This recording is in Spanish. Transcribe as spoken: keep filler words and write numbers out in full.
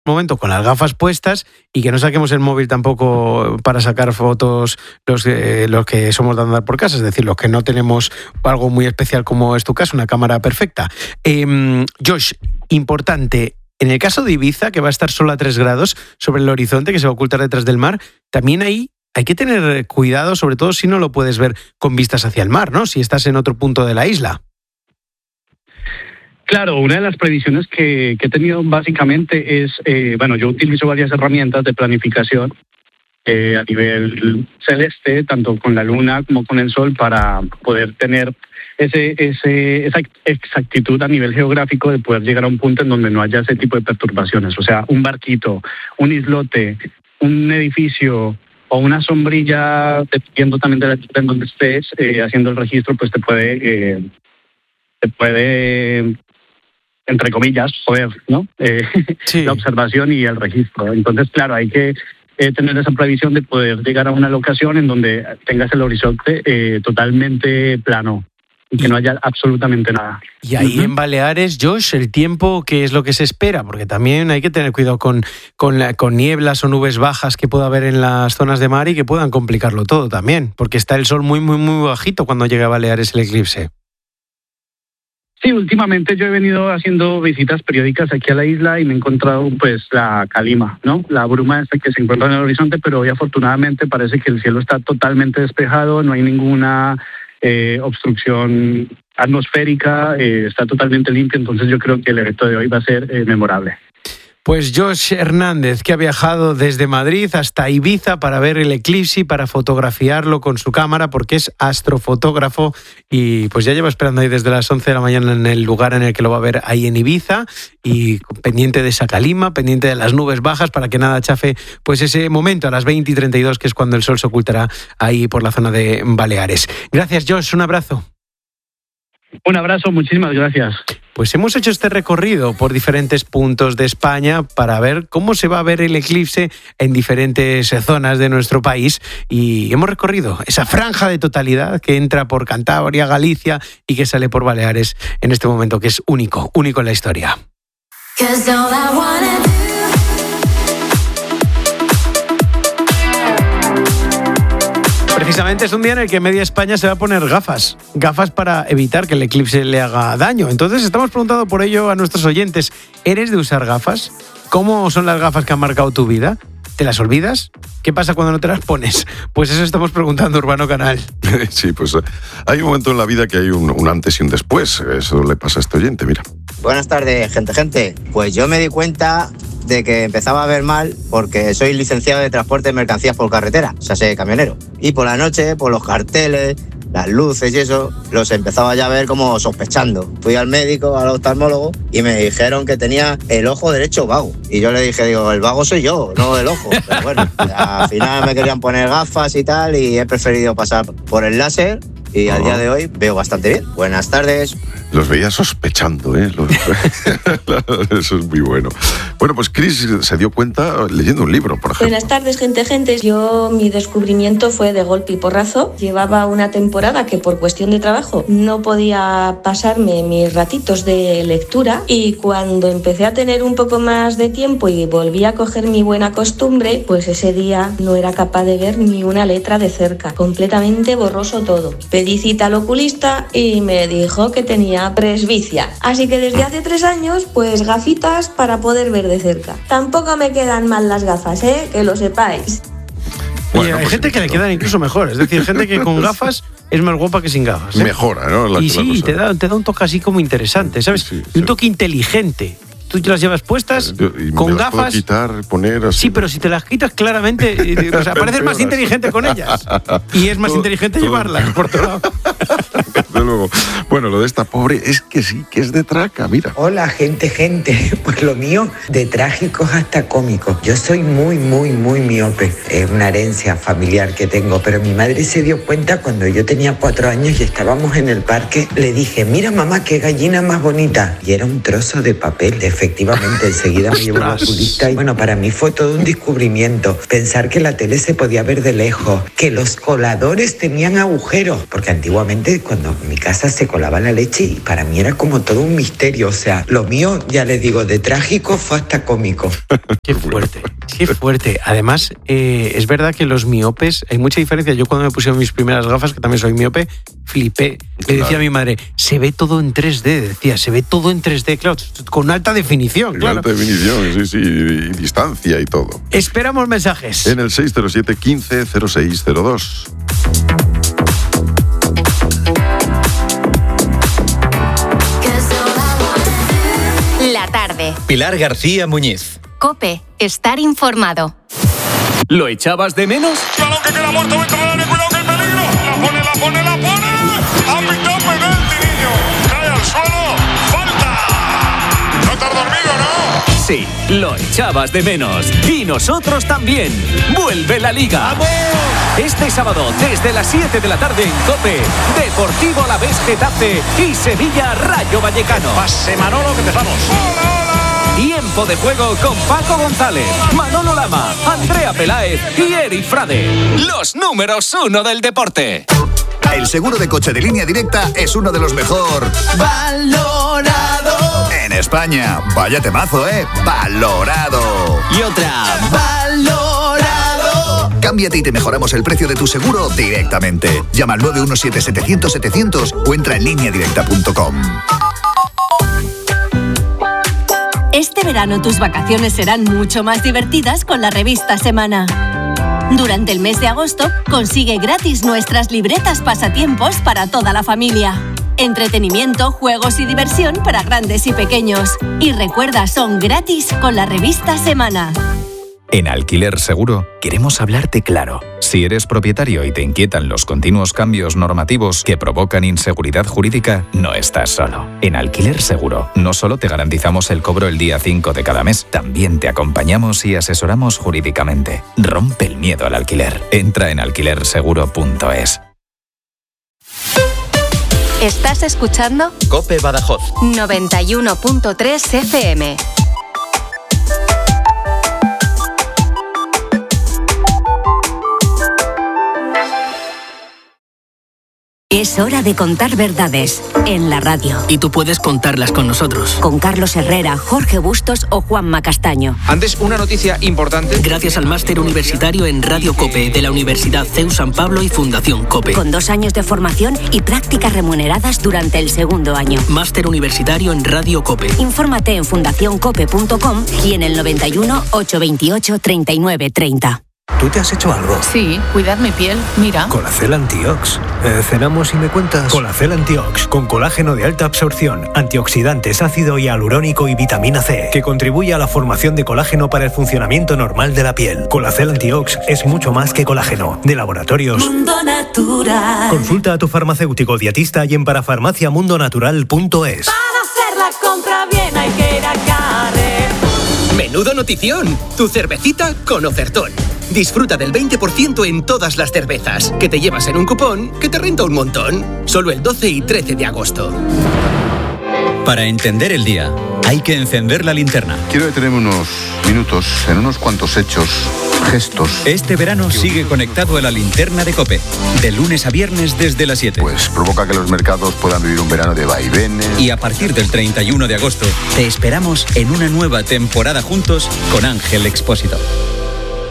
momento con las gafas puestas y que no saquemos el móvil tampoco para sacar fotos los, eh, los que somos de andar por casa, es decir, los que no tenemos algo muy especial como es tu caso, una cámara perfecta. Eh, Josh, importante, en el caso de Ibiza, que va a estar solo a tres grados sobre el horizonte, que se va a ocultar detrás del mar, también ahí hay que tener cuidado, sobre todo si no lo puedes ver con vistas hacia el mar, ¿no? Si estás en otro punto de la isla. Claro, una de las previsiones que, que he tenido básicamente es, eh, bueno, yo utilizo varias herramientas de planificación eh, a nivel celeste, tanto con la luna como con el sol, para poder tener ese, ese, esa exactitud a nivel geográfico de poder llegar a un punto en donde no haya ese tipo de perturbaciones. O sea, un barquito, un islote, un edificio o una sombrilla, dependiendo también de la altura en donde estés eh, haciendo el registro, pues te puede, eh, te puede entre comillas, poder, ¿no? Eh, sí. La observación y el registro. Entonces, claro, hay que eh, tener esa previsión de poder llegar a una locación en donde tengas el horizonte eh, totalmente plano y que no haya absolutamente nada. Y ahí uh-huh. en Baleares, Josh, el tiempo, ¿qué es lo que se espera? Porque también hay que tener cuidado con, con, la, con nieblas o nubes bajas que pueda haber en las zonas de mar y que puedan complicarlo todo también, porque está el sol muy, muy, muy bajito cuando llega a Baleares el eclipse. Sí, últimamente yo he venido haciendo visitas periódicas aquí a la isla y me he encontrado pues la calima, ¿no? La bruma esta que se encuentra en el horizonte, pero hoy afortunadamente parece que el cielo está totalmente despejado, no hay ninguna eh, obstrucción atmosférica, eh, está totalmente limpio, entonces yo creo que el evento de hoy va a ser eh, memorable. Pues Josh Hernández, que ha viajado desde Madrid hasta Ibiza para ver el eclipse, para fotografiarlo con su cámara, porque es astrofotógrafo y pues ya lleva esperando ahí desde las once de la mañana en el lugar en el que lo va a ver ahí en Ibiza y pendiente de esa calima, pendiente de las nubes bajas para que nada chafe pues ese momento a las veinte y treinta y dos, que es cuando el sol se ocultará ahí por la zona de Baleares. Gracias, Josh, un abrazo. Un abrazo, muchísimas gracias. Pues hemos hecho este recorrido por diferentes puntos de España para ver cómo se va a ver el eclipse en diferentes zonas de nuestro país y hemos recorrido esa franja de totalidad que entra por Cantabria, Galicia y que sale por Baleares en este momento, que es único, único en la historia. Precisamente es un día en el que media España se va a poner gafas, gafas para evitar que el eclipse le haga daño. Entonces estamos preguntando por ello a nuestros oyentes, ¿eres de usar gafas? ¿Cómo son las gafas que han marcado tu vida? ¿Te las olvidas? ¿Qué pasa cuando no te las pones? Pues eso estamos preguntando, Urbano Canal. Sí, pues hay un momento en la vida que hay un, un antes y un después. Eso le pasa a este oyente, mira. Buenas tardes, gente, gente. Pues yo me di cuenta de que empezaba a ver mal porque soy licenciado de transporte de mercancías por carretera, o sea, soy camionero. Y por la noche, por los carteles, las luces y eso, los empezaba ya a ver como sospechando. Fui al médico, al oftalmólogo, y me dijeron que tenía el ojo derecho vago. Y yo le dije, digo, el vago soy yo, no el ojo. Pero bueno, al final me querían poner gafas y tal, y he preferido pasar por el láser, y al oh. día de hoy veo bastante bien. Buenas tardes. Los veía sospechando, ¿eh? Los... Eso es muy bueno. Bueno, pues Chris se dio cuenta leyendo un libro, por ejemplo. Buenas tardes, gente, gente. Yo, mi descubrimiento fue de golpe y porrazo. Llevaba una temporada que por cuestión de trabajo no podía pasarme mis ratitos de lectura, y cuando empecé a tener un poco más de tiempo y volví a coger mi buena costumbre, pues ese día no era capaz de ver ni una letra de cerca. Completamente borroso todo. Pedí cita al oculista y me dijo que tenía presbicia. Así que desde hace tres años, pues gafitas para poder ver de cerca. Tampoco me quedan mal las gafas, ¿eh? Que lo sepáis. Oye, bueno, hay pues gente que le quedan incluso mejor. Es decir, gente que con gafas es más guapa que sin gafas, ¿eh? Mejora, ¿no? La, y sí, la te, da, te da un toque así como interesante, ¿sabes? Sí, sí, un toque sí. inteligente. Tú te las llevas puestas Yo, con las gafas. Quitar, poner así. Sí, pero si te las quitas claramente, o sea, pareces más inteligente con ellas. Y es más todo, inteligente todo llevarlas por otro lado. Desde luego. Bueno, lo de esta pobre es que sí, que es de traca, mira. Hola, gente, gente. Pues lo mío, de trágicos hasta cómicos. Yo soy muy, muy, muy miope. Es una herencia familiar que tengo, pero mi madre se dio cuenta cuando yo tenía cuatro años y estábamos en el parque. Le dije, mira, mamá, qué gallina más bonita. Y era un trozo de papel, de efectivamente, enseguida me llevó al oculista y bueno, para mí fue todo un descubrimiento. Pensar que la tele se podía ver de lejos, que los coladores tenían agujeros, porque antiguamente cuando mi casa se colaba la leche y para mí era como todo un misterio. O sea, lo mío, ya les digo, de trágico fue hasta cómico. Qué fuerte, qué fuerte. Además, eh, es verdad que los miopes, hay mucha diferencia. Yo cuando me pusieron mis primeras gafas, que también soy miope, flipé. Le decía a mi madre, se ve todo en tres D, decía, se ve todo en tres D, claro, con alta definición. Con claro. alta definición, sí, sí, y distancia y todo. Esperamos mensajes. En el seis cero siete, quince, cero seis cero dos. La tarde. Pilar García Muñiz. COPE. Estar informado. ¿Lo echabas de menos? Balón que queda muerto dentro del área, cuidado que el peligro. La pone, la pone, la pone. Ha pitado penalti, niño. Cae al suelo. Falta. No te has dormido, ¿no? Sí, lo echabas de menos. Y nosotros también. Vuelve la Liga. ¡Vamos! Este sábado, desde las siete de la tarde en COPE, Deportivo Alavés Getafe y Sevilla Rayo Vallecano. Pase Manolo, que empezamos. ¡Hola, hola! Tiempo de juego con Paco González, Manolo Lama, Andrea Peláez y Eri Frade. Los números uno del deporte. El seguro de coche de Línea Directa es uno de los mejor valorado en España. Vaya temazo, ¿eh? Valorado. Y otra. Valorado. Cámbiate y te mejoramos el precio de tu seguro directamente. Llama al nueve uno siete, setecientos, setecientos o entra en línea directa punto com. Este verano tus vacaciones serán mucho más divertidas con la revista Semana. Durante el mes de agosto, consigue gratis nuestras libretas pasatiempos para toda la familia. Entretenimiento, juegos y diversión para grandes y pequeños. Y recuerda, son gratis con la revista Semana. En Alquiler Seguro queremos hablarte claro. Si eres propietario y te inquietan los continuos cambios normativos que provocan inseguridad jurídica, no estás solo. En Alquiler Seguro no solo te garantizamos el cobro el día cinco de cada mes, también te acompañamos y asesoramos jurídicamente. Rompe el miedo al alquiler. Entra en alquiler seguro punto es. ¿Estás escuchando? COPE Badajoz. noventa y uno punto tres F M. Es hora de contar verdades en la radio. Y tú puedes contarlas con nosotros. Con Carlos Herrera, Jorge Bustos o Juanma Castaño. Antes, una noticia importante. Gracias al máster universitario en Radio COPE de la Universidad C E U San Pablo y Fundación COPE. Con dos años de formación y prácticas remuneradas durante el segundo año. Máster universitario en Radio COPE. Infórmate en fundación cope punto com y en el noventa y uno, ochocientos veintiocho, treinta y nueve treinta. ¿Tú te has hecho algo? Sí, cuidar mi piel, mira. Colacel Antiox. Eh, ¿Cenamos y me cuentas? Colacel Antiox, con colágeno de alta absorción, antioxidantes, ácido hialurónico y vitamina C, que contribuye a la formación de colágeno para el funcionamiento normal de la piel. Colacel Antiox es mucho más que colágeno. De Laboratorios Mundo Natural. Consulta a tu farmacéutico dietista y en parafarmacia mundo natural punto es. Para hacer la compra bien hay que ir a Carrefour. ¡Menudo notición! Tu cervecita con ofertón. Disfruta del veinte por ciento en todas las cervezas, que te llevas en un cupón que te renta un montón. Solo el doce y trece de agosto. Para entender el día, hay que encender la linterna. Quiero detenerme unos minutos en unos cuantos hechos, gestos. Este verano sigue conectado a la linterna de COPE, de lunes a viernes desde las siete. Pues provoca que los mercados puedan vivir un verano de vaivenes. Y a partir del treinta y uno de agosto, te esperamos en una nueva temporada juntos con Ángel Expósito.